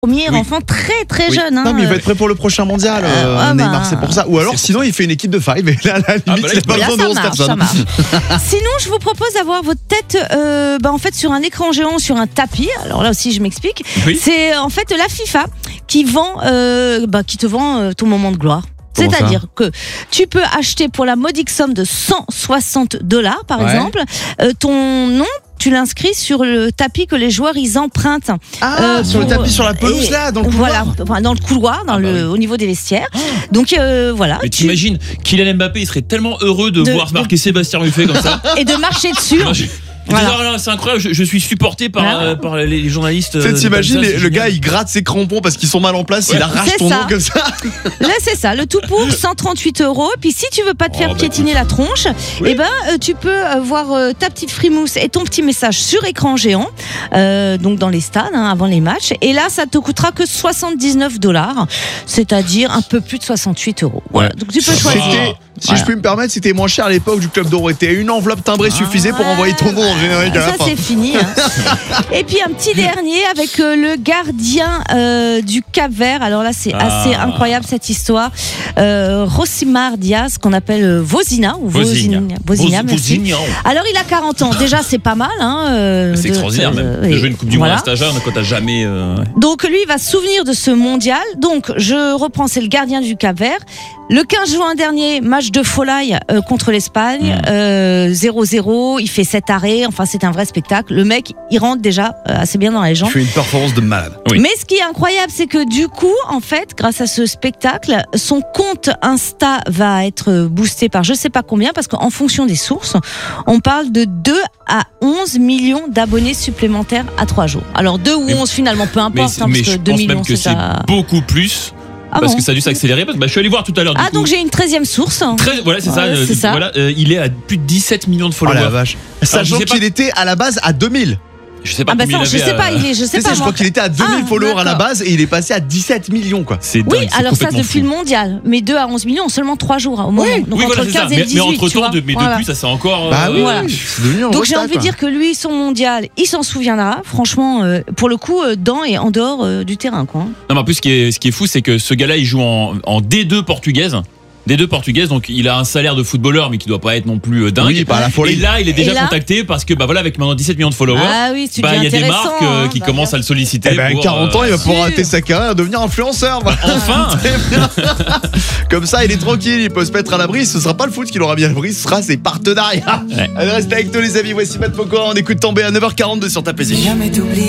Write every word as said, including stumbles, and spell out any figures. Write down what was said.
Premier Oui. enfant très très Oui. jeune. Hein. Non mais il va être prêt pour le prochain mondial, euh, ah, Neymar, bah, c'est pour ça. Ou alors c'est sinon il fait une équipe de five et là à la limite Ah, bah là, il a pas Là, besoin de ça onze marche, ça personnes. marche. Sinon, je vous propose d'avoir votre tête euh, bah, en fait, sur un écran géant, sur un tapis. Alors là aussi, je m'explique. Oui. C'est en fait la FIFA qui, vend, euh, bah, qui te vend euh, ton moment de gloire. Comment C'est-à-dire que tu peux acheter pour la modique somme de cent soixante dollars, par Ouais. exemple, euh, ton nom. Tu l'inscris sur le tapis que les joueurs ils empruntent. Ah, Euh, sur le pour- tapis sur la pelouse et- là, dans le couloir. Voilà, enfin, dans le couloir, dans Ah, bah le, oui. au niveau des vestiaires. Donc euh, voilà. Mais tu- t'imagines, Kylian Mbappé, il serait tellement heureux de, De- voir de- marquer Sébastien Buffet comme ça. et de marcher dessus. Moi, je- je Voilà. dis, oh là, c'est incroyable, je, je suis supporté par, Voilà. euh, par les journalistes. Tu sais, euh, t'imagines, d'Alsace, les- c'est le gars génial. il gratte ses crampons parce qu'ils sont mal en place, il Ouais. arrache C'est ton ça. nom comme ça. Là, c'est ça. Le tout pour cent trente-huit euros. Puis si tu veux pas te faire Oh, bah, piétiner la tronche, Oui. eh ben, euh, tu peux euh, voir euh, ta petite frimousse et ton petit message sur écran géant, euh, donc dans les stades, hein, avant les matchs. Et là, ça te coûtera que soixante-dix-neuf dollars, c'est-à-dire un peu plus de soixante-huit euros. Voilà. Ouais. Donc tu peux Ça va. choisir. C'était- Si Voilà. je puis me permettre, c'était moins cher à l'époque du Club Dorothée. Une enveloppe timbrée suffisait pour Ouais, envoyer ton nom en générique à la Ça, fin. c'est fini. hein. Et puis un petit dernier avec euh, le gardien euh, du Cap-Vert. Alors là, c'est Ah. assez incroyable cette histoire. Euh, Rosimar Diaz, qu'on appelle euh, Vozina. Ou Vozinha. Vozina, Vozina, Voz- merci. Vozinha. Alors il a quarante ans. Déjà, c'est pas mal. Hein, euh, C'est de- extraordinaire même. euh, De et jouer une Coupe du voilà. Monde à cet âge-là, quand t'as jamais. euh, ouais. Donc lui, il va se souvenir de ce mondial. Donc je reprends, c'est le gardien du Cap-Vert. Le quinze juin dernier, match de Folai euh, contre l'Espagne, Mm. euh, zéro zéro, il fait sept arrêts, enfin c'est un vrai spectacle. Le mec, il rentre déjà euh, assez bien dans les Il jambes. fait une performance de malade. Oui. Mais ce qui est incroyable, c'est que du coup, en fait, grâce à ce spectacle, son compte Insta va être boosté par je sais pas combien, parce qu'en fonction des sources, on parle de deux à onze millions d'abonnés supplémentaires à trois jours. Alors deux ou Mais- onze finalement, peu Mais, importe, c'est- hein, mais parce je que deux pense millions même que c'est c'est déjà... beaucoup plus. Ah parce bon que ça a dû s'accélérer. Parce que bah, je suis allé voir tout à l'heure. du Ah, coup. donc j'ai une treizième source. Très- voilà, c'est ça. Ouais, euh, c'est ça. Voilà, euh, il est à plus de dix-sept millions de Oh la followers. vache. je Sachant sais pas- qu'il était à la base à deux mille. je sais pas Ah bah combien ça, il je avait. sais pas, euh, il est, je sais C'est pas ça, je moi. crois qu'il était à deux mille Ah, followers à la d'accord. base et il est passé à dix-sept millions quoi. C'est dingue. Oui, c'est alors ça complètement depuis fou. le mondial. Mais deux à onze millions en seulement trois jours hein, au moment. Oui, Donc Oui, entre voilà, le c'est ça. quinze et Mais, le dix-huit. mais entre tu temps, vois. de, mais Voilà. depuis, ça c'est encore. Bah euh, oui, voilà. c'est devenu un Donc gros j'ai stat, envie de quoi. dire que lui, son mondial, il s'en souviendra. Franchement, euh, pour le coup, euh, dans et en dehors euh, du terrain, quoi. Non, mais en plus, ce qui est, ce qui est fou, c'est que ce gars-là, il joue en, en D deux portugaise. D deux portugaise, donc il a un salaire de footballeur, mais qui doit pas être non plus euh, dingue. Oui, pas à la folie. Et là, il est déjà Et là contacté parce que, bah voilà, avec maintenant dix-sept millions de followers, Ah oui, tu bah il y a des intéressant, marques euh, hein. qui Bah, commencent à le solliciter. Eh ben, pour, quarante ans, euh, il va pouvoir sûr. arrêter sa carrière et devenir influenceur. Voilà. Enfin Comme ça, il est tranquille, il peut se mettre à l'abri. Ce sera pas le foot qui l'aura bien à l'abri, ce sera ses partenariats. Ouais. Allez, restez avec nous, les amis. Voici Matt Pokora. On écoute tomber à neuf heures quarante-deux sur ta plaisir. Jamais t'oublier.